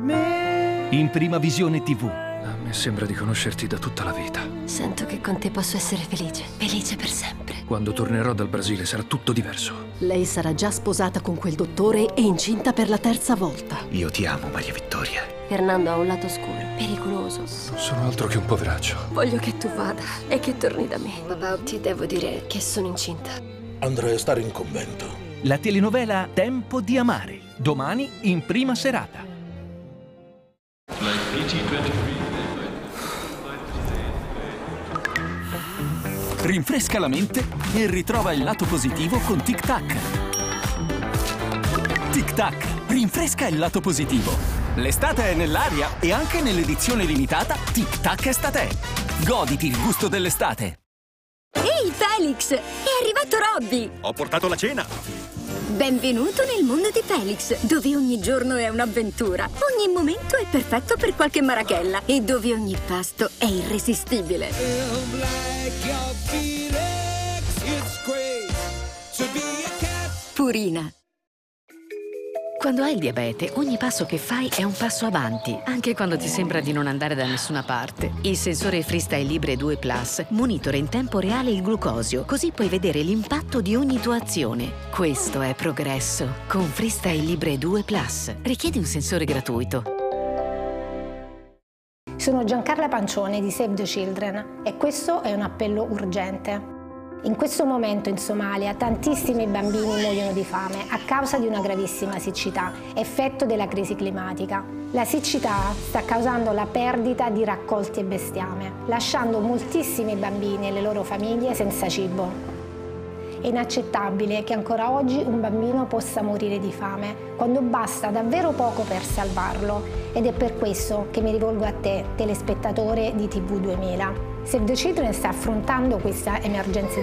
In Prima Visione TV. A me sembra di conoscerti da tutta la vita. Sento che con te posso essere felice. Felice per sempre. Quando tornerò dal Brasile sarà tutto diverso. Lei sarà già sposata con quel dottore e incinta per la 3ª volta. Io ti amo, Maria Vittoria. Fernando ha un lato oscuro, pericoloso. Non sono altro che un poveraccio. Voglio che tu vada e che torni da me. Papà, ti devo dire che sono incinta. Andrei a stare in convento. La telenovela Tempo di amare. Domani in prima serata. Rinfresca la mente e ritrova il lato positivo con Tic Tac. Tic Tac, rinfresca il lato positivo. L'estate è nell'aria e anche nell'edizione limitata Tic Tac Estate. Goditi il gusto dell'estate. Ehi Felix, è arrivato Robby! Ho portato la cena. Benvenuto nel mondo di Felix, dove ogni giorno è un'avventura, ogni momento è perfetto per qualche marachella e dove ogni pasto è irresistibile. Purina. Quando hai il diabete, ogni passo che fai è un passo avanti, anche quando ti sembra di non andare da nessuna parte. Il sensore Freestyle Libre 2 Plus monitora in tempo reale il glucosio, così puoi vedere l'impatto di ogni tua azione. Questo è progresso. Con Freestyle Libre 2 Plus. Richiedi un sensore gratuito. Sono Giancarla Pancione di Save the Children e questo è un appello urgente. In questo momento in Somalia tantissimi bambini muoiono di fame a causa di una gravissima siccità, effetto della crisi climatica. La siccità sta causando la perdita di raccolti e bestiame, lasciando moltissimi bambini e le loro famiglie senza cibo. È inaccettabile che ancora oggi un bambino possa morire di fame, quando basta davvero poco per salvarlo. Ed è per questo che mi rivolgo a te, telespettatore di TV 2000. Save the Children sta affrontando questa emergenza